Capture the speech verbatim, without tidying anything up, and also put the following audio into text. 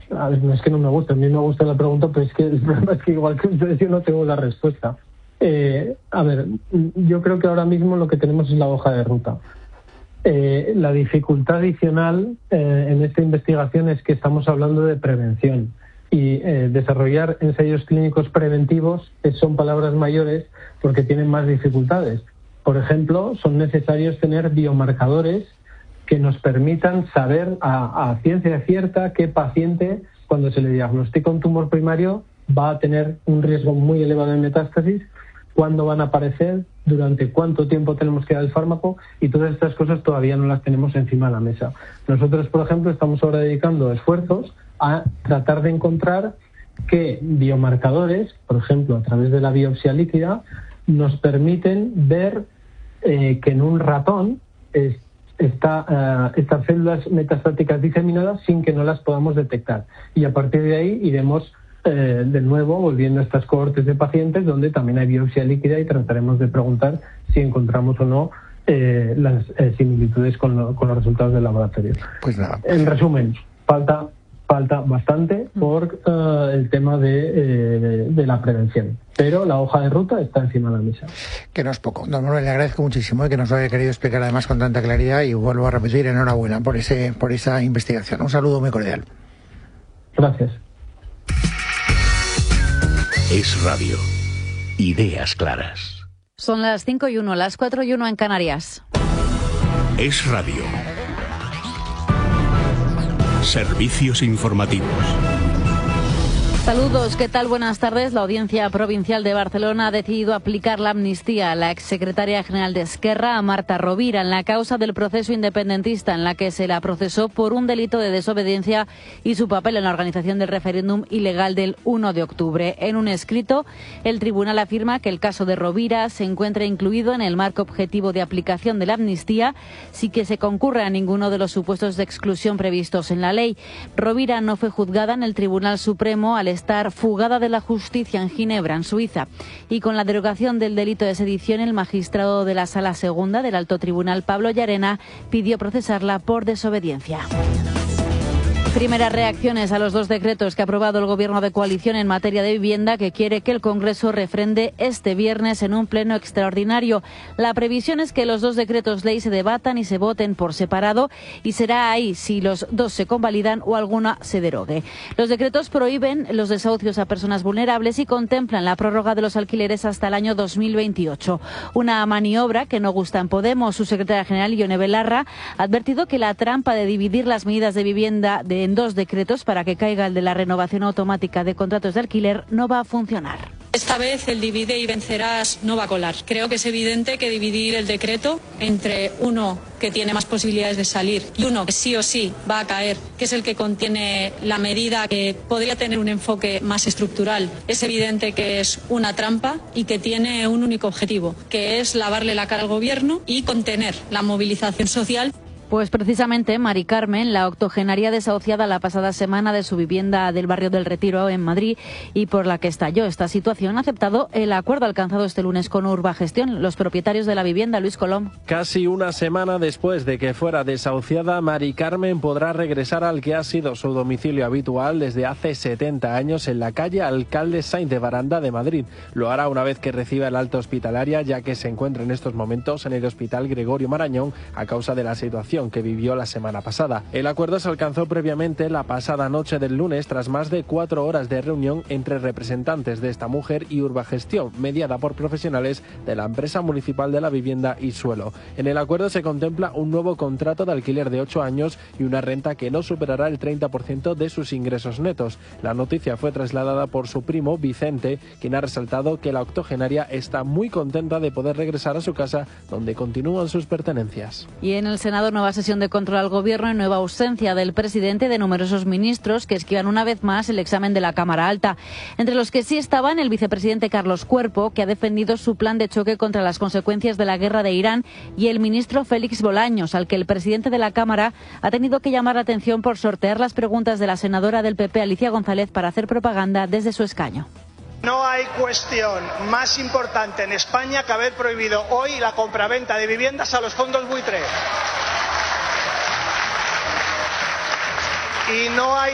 A ver, no es que no me guste, a mí me gusta la pregunta, pero es que el problema es que igual que ustedes yo no tengo la respuesta. Eh, a ver, yo creo que ahora mismo lo que tenemos es la hoja de ruta. Eh, la dificultad adicional eh, en esta investigación es que estamos hablando de prevención y eh, desarrollar ensayos clínicos preventivos son palabras mayores porque tienen más dificultades. Por ejemplo, son necesarios tener biomarcadores que nos permitan saber a, a ciencia cierta qué paciente, cuando se le diagnostica un tumor primario, va a tener un riesgo muy elevado de metástasis, cuándo van a aparecer, durante cuánto tiempo tenemos que dar el fármaco, y todas estas cosas todavía no las tenemos encima de la mesa. Nosotros, por ejemplo, estamos ahora dedicando esfuerzos a tratar de encontrar qué biomarcadores, por ejemplo, a través de la biopsia líquida, nos permiten ver eh, que en un ratón es, está, uh, estas células metastáticas diseminadas sin que no las podamos detectar. Y a partir de ahí iremos Eh, de nuevo volviendo a estas cohortes de pacientes donde también hay biopsia líquida y trataremos de preguntar si encontramos o no eh, las eh, similitudes con, lo, con los resultados del laboratorio. Pues nada. En resumen, falta falta bastante por uh, el tema de, eh, de, de la prevención, pero la hoja de ruta está encima de la mesa. Que no es poco. Don Manuel, le agradezco muchísimo que nos lo haya querido explicar además con tanta claridad y vuelvo a repetir, enhorabuena por ese por esa investigación. Un saludo muy cordial. Gracias. Es Radio. Ideas claras. Son las cinco y uno, las cuatro y uno en Canarias. Es Radio. Servicios informativos. Saludos, ¿qué tal? Buenas tardes. La Audiencia Provincial de Barcelona ha decidido aplicar la amnistía a la exsecretaria general de Esquerra, a Marta Rovira, en la causa del proceso independentista en la que se la procesó por un delito de desobediencia y su papel en la organización del referéndum ilegal del uno de octubre. En un escrito, el tribunal afirma que el caso de Rovira se encuentra incluido en el marco objetivo de aplicación de la amnistía sin que se concurra a ninguno de los supuestos de exclusión previstos en la ley. Rovira no fue juzgada en el Tribunal Supremo al estar fugada de la justicia en Ginebra, en Suiza. Y con la derogación del delito de sedición, el magistrado de la Sala Segunda del Alto Tribunal, Pablo Llarena, pidió procesarla por desobediencia. Primeras reacciones a los dos decretos que ha aprobado el Gobierno de coalición en materia de vivienda, que quiere que el Congreso refrende este viernes en un pleno extraordinario. La previsión es que los dos decretos ley se debatan y se voten por separado, y será ahí si los dos se convalidan o alguna se derogue. Los decretos prohíben los desahucios a personas vulnerables y contemplan la prórroga de los alquileres hasta el año dos mil veintiocho. Una maniobra que no gusta en Podemos. Su secretaria general, Ione Belarra, ha advertido que la trampa de dividir las medidas de vivienda de en dos decretos para que caiga el de la renovación automática de contratos de alquiler no va a funcionar. Esta vez el divide y vencerás no va a colar. Creo que es evidente que dividir el decreto entre uno que tiene más posibilidades de salir y uno que sí o sí va a caer, que es el que contiene la medida que podría tener un enfoque más estructural, es evidente que es una trampa y que tiene un único objetivo, que es lavarle la cara al Gobierno y contener la movilización social. Pues precisamente Mari Carmen, la octogenaria desahuciada la pasada semana de su vivienda del barrio del Retiro en Madrid y por la que estalló esta situación, ha aceptado el acuerdo alcanzado este lunes con Urbagestión, los propietarios de la vivienda. Luis Colom. Casi una semana después de que fuera desahuciada, Mari Carmen podrá regresar al que ha sido su domicilio habitual desde hace setenta años en la calle Alcalde Sainz de Baranda de Madrid. Lo hará una vez que reciba el alta hospitalaria, ya que se encuentra en estos momentos en el Hospital Gregorio Marañón a causa de la situación que vivió la semana pasada. El acuerdo se alcanzó previamente la pasada noche del lunes tras más de cuatro horas de reunión entre representantes de esta mujer y Urbagestión, mediada por profesionales de la empresa municipal de la vivienda y suelo. En el acuerdo se contempla un nuevo contrato de alquiler de ocho años y una renta que no superará el treinta por ciento de sus ingresos netos. La noticia fue trasladada por su primo Vicente, quien ha resaltado que la octogenaria está muy contenta de poder regresar a su casa, donde continúan sus pertenencias. Y en el Senado, nueva sesión de control al Gobierno y nueva ausencia del presidente y de numerosos ministros que esquivan una vez más el examen de la Cámara Alta. Entre los que sí estaban el vicepresidente Carlos Cuerpo, que ha defendido su plan de choque contra las consecuencias de la guerra de Irán, y el ministro Félix Bolaños, al que el presidente de la Cámara ha tenido que llamar la atención por sortear las preguntas de la senadora del P P, Alicia González, para hacer propaganda desde su escaño. No hay cuestión más importante en España que haber prohibido hoy la compraventa de viviendas a los fondos buitre. Y no hay